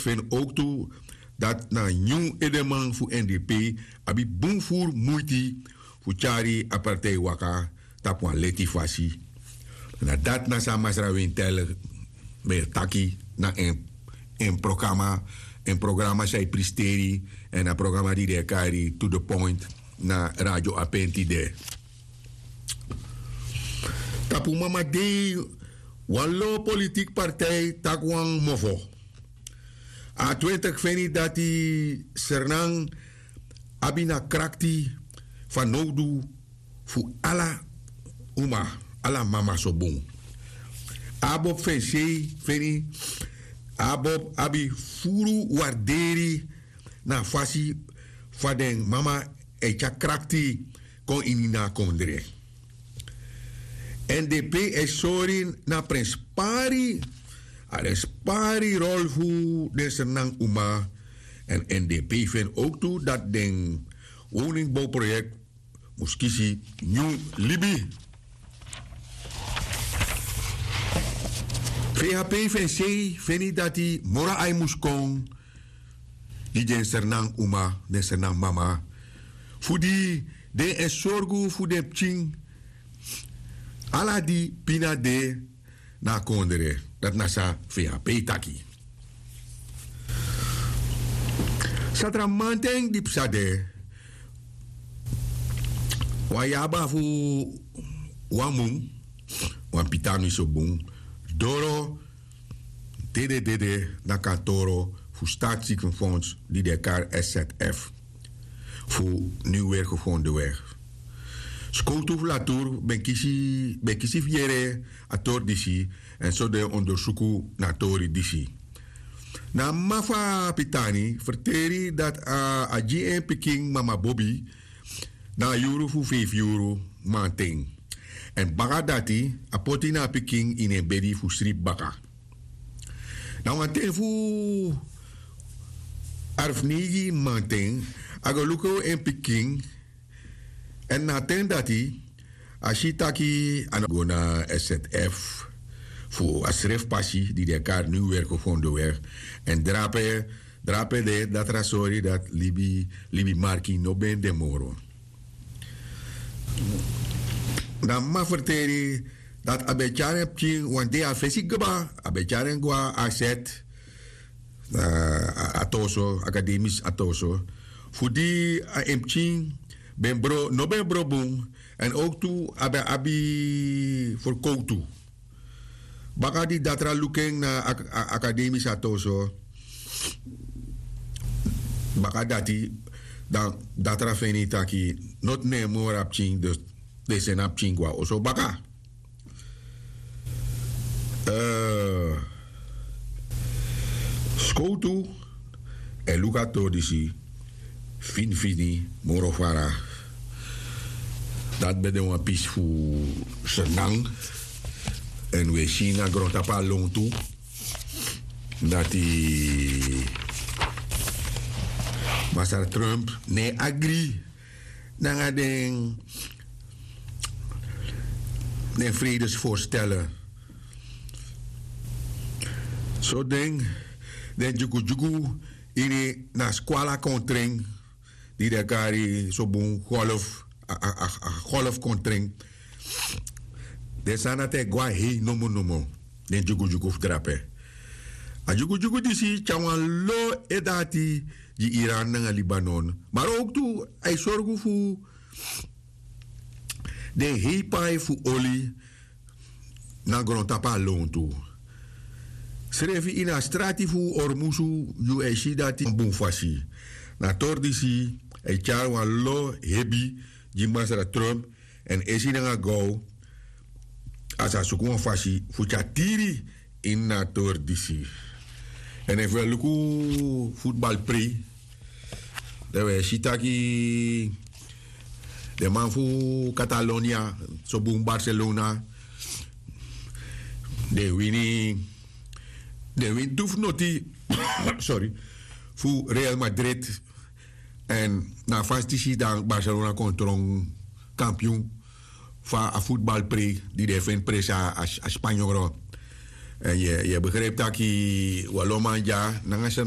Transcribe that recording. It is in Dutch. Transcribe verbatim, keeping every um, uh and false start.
vindt ook toe dat na nieuw edeman voor N D P abi boomvoer moeite voor chari apartheid waka tapwan letifasi. Na dat na samasra wintel bij taki na een een programma een programma zij presteri en een programma die de kari to the point na radio apenti de. Tapu mama de wallo politiek partij takwang mofo. A twintig veni dat die Sernang abina krakti van nodu fu ala uma ala mama sobong. Abob fense veni abob abi furu warderi na fasi faden mama echa krakti kon inina kondre. N D P is sorry na prins pari er is pari rol voor de Sernang Uma en N D P vindt ook toe dat den woningbouwproject moest kiezen New Libi. V H P vindt vindt dat die mora ai moest komen die den Sernang Uma, den Sernang Mama, voor die den is zorgen voor de pching ala die pina de na kondere. Dat nasa V H P taki. Satra manteng di psade. Wayaba fu wamung. Wan pitami sobung. Doro. Dede dede na kantoro. Fu staatsziekenfonds die de kar S Z F. Fu nieuw weer gevonden weg. Skoutouf latour ben kisi ben kisi viere ator disi en zo de onderzoeken naar tori disi. Na mafa pitani verteri dat a a G N Peking mama Bobby na euro fu vijf euro manting. En bagadati a poti na Peking in een bedi fu strip baka. Na manting fu arfnigi manting agaluko in Peking. En na ten dati, ashitaki anagona S Z F voor asref passie die de kaart nu weer gevonden werd. En drape, drape de dat rasori dat libi libi marki no ben de moro. Dan ma verteri dat abechare pching want de afesi gaba abechare gwa aset atoso academisch atoso voor die empching ben bro, no ben bro boom. En ook toe abe abi voor koutu. Baka di datra looking na ak academisch atoso. Baka dati dan datra feni taki not ne more apching dus deze napching kwa oso baka. Uh, Skoutu en lukato disi fin fini morofara. Dat ben de een pies voor Sernang. En we zien naar Grotapa long toe. Dat die Master Trump ne agree. Dan de de vredesvoorstellen. Zo ding. De jugu jugu in na squala kontring. Die de kari zo boom golf. A golf kontring. De sana te gwa hei nomo nomo. Den jugu jugu drape. A jugu jugu disi chawan lo edati di Iran en Libanon. Maar ook toe hij zorgen voor de hei pai voor olie na grontapa loon toe. Schreef in a strati voor ormusu yu eshi dati bonfasi. Na tordisi e chawan lo hebi Jimasra Trump en esi nga go asa sukuma fashi fuchatiri in na tor disi. En even luku voetbal pre. De we shitaki de man fu Catalonia so boom Barcelona. De winning de win duf noti sorry fu Real Madrid. En na fastisi dan Barcelona kontrong kampioen van een voetbalpre die de vindt presa als Spanjol. En je, je begrijpt dat je Walomanja